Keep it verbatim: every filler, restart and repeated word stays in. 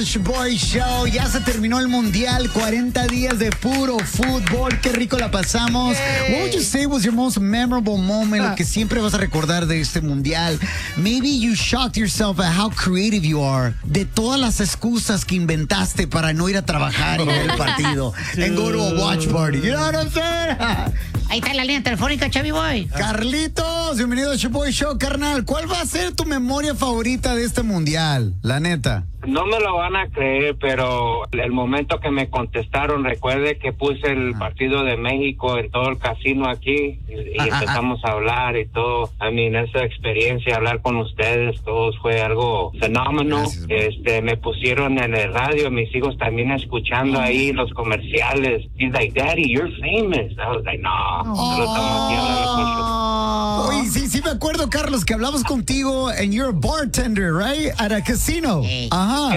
the Shoboy Show. Ya se terminó el mundial, cuarenta días de puro fútbol. Qué rico la pasamos. Yay. What would you say was your most memorable moment? Ah. Lo que siempre vas a recordar de este mundial. Maybe you shocked yourself at how creative you are. De todas las excusas que inventaste para no ir a trabajar y ver el partido. And go to a watch party. You know what I'm saying? Ahí está la línea telefónica, Chavi Boy. Carlitos, bienvenido al Shoboy Show, carnal. ¿Cuál va a ser tu memoria favorita de este mundial? La neta. No me lo van a creer, pero el momento que me contestaron, recuerde que puse el partido de México en todo el casino aquí y, y empezamos a hablar y todo. I mean, esa experiencia, hablar con ustedes, todos fue algo fenómeno. Gracias, este, me pusieron en el radio, mis hijos también escuchando ahí los comerciales. He's like, Daddy, you're famous. I was like, no, solo estamos aquí hablando con su... Oye, sí, sí me acuerdo, Carlos, que hablamos contigo and you're a bartender, right? At a casino. Hey. Ajá.